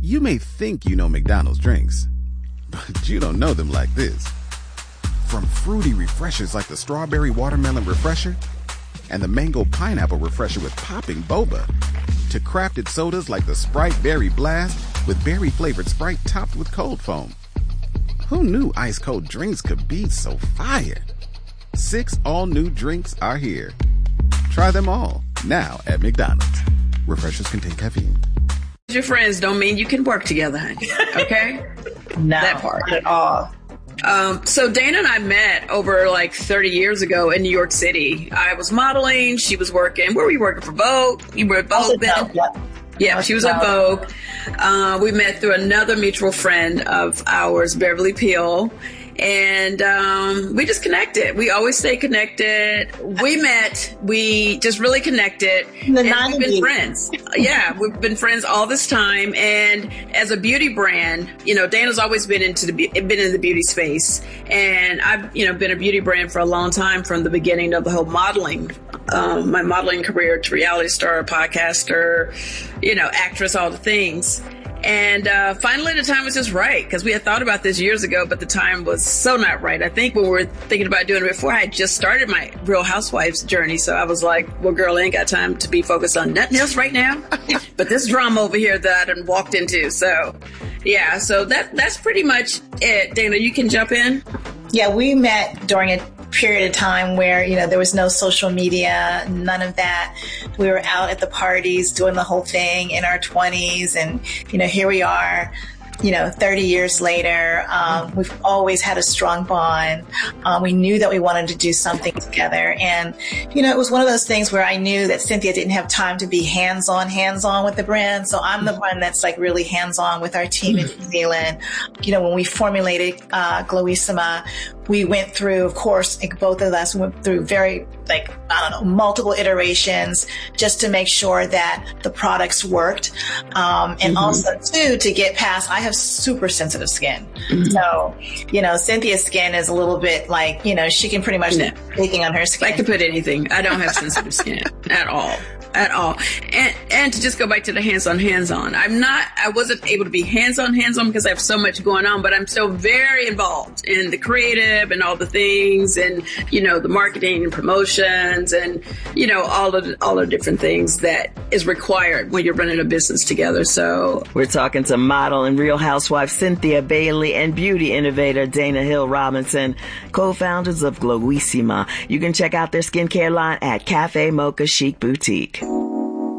You may think you know McDonald's drinks, but you don't know them like this. From fruity refreshers like the Strawberry Watermelon Refresher and the Mango Pineapple Refresher with popping boba, to crafted sodas like the Sprite Berry Blast with berry-flavored Sprite topped with cold foam. Who knew ice-cold drinks could be so fire? 6 all-new drinks are here. Try them all, now at McDonald's. Refreshers contain caffeine. Your friends don't mean you can work together, honey. Okay? No, that part. Not at all. So Dana and I met over like 30 years ago in New York City. I was modeling. She was working. Where were you working? For Vogue? You were at Vogue then? Yeah, she was at Vogue. We met through another mutual friend of ours, Beverly Peel. And we just connected. We always stay connected. We met. We just really connected. And we've been friends. Yeah, we've been friends all this time. And as a beauty brand, you know, Dana's always been in the beauty space. And I've, you know, been a beauty brand for a long time from the beginning of the whole modeling. My modeling career to reality star, podcaster, you know, actress, all the things. And finally, the time was just right, because we had thought about this years ago, but the time was so not right. I think when we were thinking about doing it before, I had just started my Real Housewives journey. So I was like, well, girl, I ain't got time to be focused on nothing else right now. But this drama over here that I done walked into. So, yeah, so that's pretty much it. Dana, you can jump in. Yeah, we met during a period of time where, you know, there was no social media, none of that. We were out at the parties doing the whole thing in our 20s. And, you know, here we are, you know, 30 years later. We've always had a strong bond. We knew that we wanted to do something together. And, you know, it was one of those things where I knew that Cynthia didn't have time to be hands-on with the brand. So I'm the one that's like really hands-on with our team in New Zealand. You know, when we formulated Glowissima, we went through, of course, like both of us went through very, like, I don't know, multiple iterations just to make sure that the products worked. And also, too, to get past, I have super sensitive skin. So, you know, Cynthia's skin is a little bit like, you know, she can pretty much put anything on her skin. I can put anything. I don't have sensitive skin at all. And to just go back to the hands-on. I wasn't able to be hands-on because I have so much going on, but I'm still very involved in the creative and all the things and, you know, the marketing and promotions and, you know, all the different things that is required when you're running a business together. So we're talking to model and Real Housewife Cynthia Bailey and beauty innovator Dana Hill Robinson, co-founders of Glowissima. You can check out their skincare line at Cafe Mocha Chic Boutique.